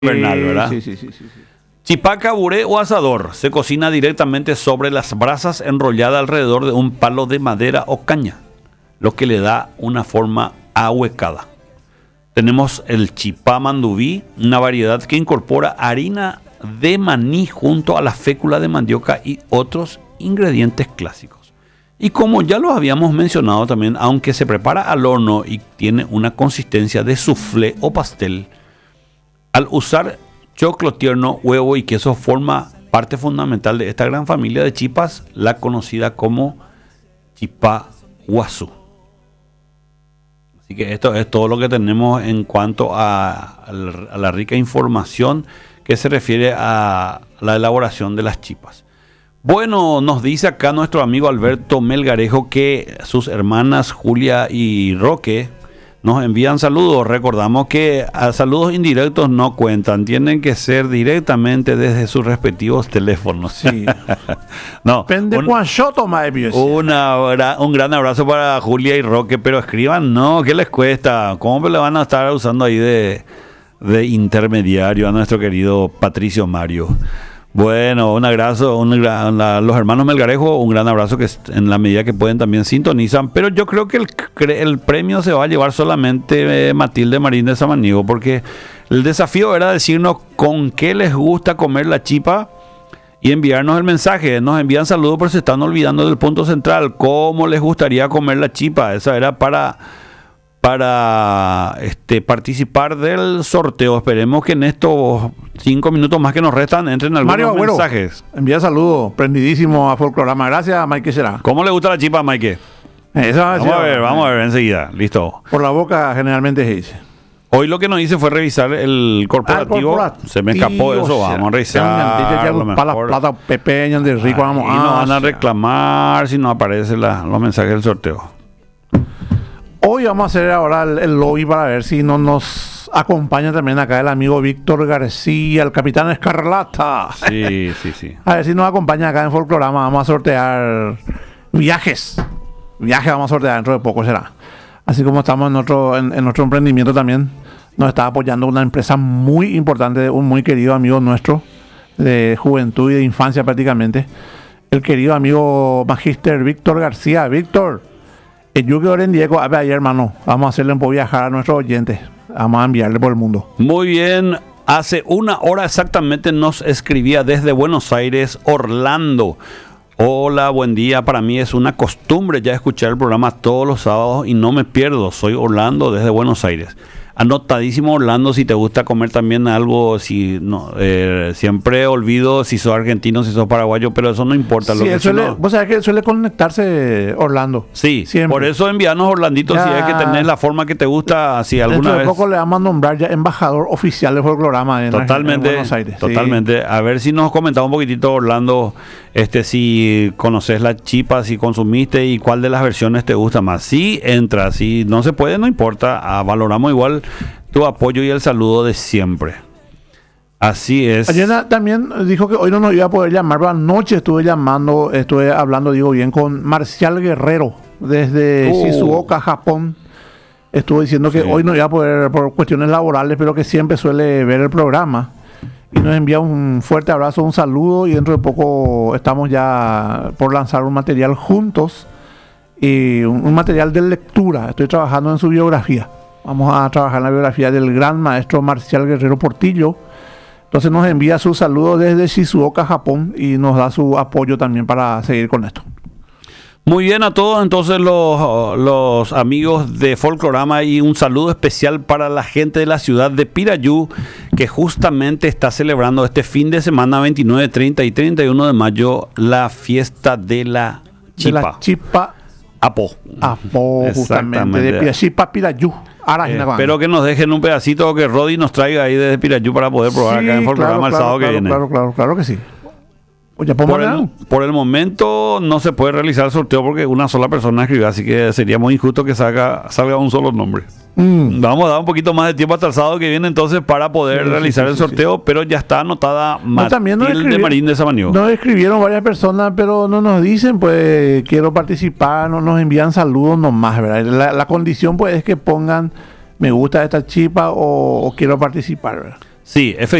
Bernal, ¿verdad? Sí. Chipaca, buré o asador. Se cocina directamente sobre las brasas enrollada alrededor de un palo de madera o caña, lo que le da una forma ahuecada. Tenemos el chipá mandubí, una variedad que incorpora harina de maní junto a la fécula de mandioca y otros ingredientes clásicos. Y como ya lo habíamos mencionado también, aunque se prepara al horno y tiene una consistencia de soufflé o pastel, al usar choclo tierno, huevo y queso forma parte fundamental de esta gran familia de chipas, la conocida como chipá guazú. Así que esto es todo lo que tenemos en cuanto a la rica información que se refiere a la elaboración de las chipas. Bueno, nos dice acá nuestro amigo Alberto Melgarejo que sus hermanas Julia y Roque nos envían saludos. Recordamos que a saludos indirectos no cuentan, tienen que ser directamente desde sus respectivos teléfonos. Sí. No, un gran abrazo para Julia y Roque, pero escriban, no, ¿qué les cuesta? ¿Cómo le van a estar usando ahí de intermediario a nuestro querido Patricio Mario? Bueno, un abrazo, los hermanos Melgarejo, un gran abrazo que en la medida que pueden también sintonizan, pero yo creo que el premio se va a llevar solamente Matilde Marín de Samaniego, porque el desafío era decirnos con qué les gusta comer la chipa y enviarnos el mensaje. Nos envían saludos, pero se están olvidando del punto central, cómo les gustaría comer la chipa. Esa era para participar del sorteo. Esperemos que en estos 5 minutos más que nos restan entren algunos Mario Agüero mensajes. Envía saludos, prendidísimo a Folclorama. Gracias, Mike Será. ¿Cómo le gusta la chipa, Mike? Vamos a ver enseguida. Listo. Por la boca generalmente se dice. Hoy lo que nos hice fue revisar el corporativo. Se me escapó eso. Vamos a revisar. Para la plata pepeña de rico. Vamos y nos van a reclamar si no aparecen los mensajes del sorteo. Hoy vamos a hacer ahora el lobby para ver si no nos acompaña también acá el amigo Víctor García, el capitán Escarlata. Sí. A ver si nos acompaña acá en Folclorama. Vamos a sortear viajes. Viajes vamos a sortear dentro de poco será. Así como estamos en otro emprendimiento también, nos está apoyando una empresa muy importante, un muy querido amigo nuestro, de juventud y de infancia prácticamente, el querido amigo Magister Víctor García. Víctor, yo que en Diego, a ver, ayer, hermano, vamos a hacerle un poco viajar a nuestros oyentes, vamos a enviarle por el mundo. Muy bien, hace una hora exactamente nos escribía desde Buenos Aires, Orlando. Hola, buen día. Para mí es una costumbre ya escuchar el programa todos los sábados y no me pierdo. Soy Orlando desde Buenos Aires. Anotadísimo, Orlando, si te gusta comer también algo, si no, siempre olvido si sos argentino, si sos paraguayo, pero eso no importa. Sí, vos sabés que suele conectarse Orlando. Sí, siempre. Por eso envíanos Orlandito ya, si es que tenés la forma que te gusta, si alguna dentro de vez. Poco le vamos a nombrar ya embajador oficial de Folclorama en Buenos Aires. Totalmente. Sí. A ver si nos comentaba un poquitito, Orlando, si conoces la chipa, si consumiste y cuál de las versiones te gusta más. Si entra, si no se puede, no importa, valoramos igual tu apoyo y el saludo de siempre. Así es. Ayer también dijo que hoy no nos iba a poder llamar, pero anoche estuve hablando, digo bien, con Marcial Guerrero desde Shizuoka, Japón. Estuvo diciendo que hoy no iba a poder por cuestiones laborales, pero que siempre suele ver el programa. Y nos envía un fuerte abrazo, un saludo, y dentro de poco estamos ya por lanzar un material juntos, y un material de lectura. Estoy trabajando en su biografía. Vamos a trabajar en la biografía del gran maestro Marcial Guerrero Portillo. Entonces nos envía su saludo desde Shizuoka, Japón, y nos da su apoyo también para seguir con esto. Muy bien a todos, entonces los amigos de Folclorama, y un saludo especial para la gente de la ciudad de Pirayú, que justamente está celebrando este fin de semana 29, 30 y 31 de mayo la fiesta de la chipa. De la chipa Apo, justamente, de Chipa Pirayú. Espero que nos dejen un pedacito, o que Rodi nos traiga ahí desde Pirayú para poder probar acá en Folclorama el sábado que viene. Claro que sí. Por el momento no se puede realizar el sorteo porque una sola persona escribió, así que sería muy injusto que salga un solo nombre. Vamos a dar un poquito más de tiempo hasta el sábado que viene entonces para poder realizar el sorteo, pero ya está anotada Matilde Marín de Samaniego. Nos escribieron varias personas, pero no nos dicen, pues quiero participar, no nos envían saludos nomás, ¿verdad? La condición pues es que pongan me gusta esta chipa o quiero participar, ¿verdad? Sí, efectivamente.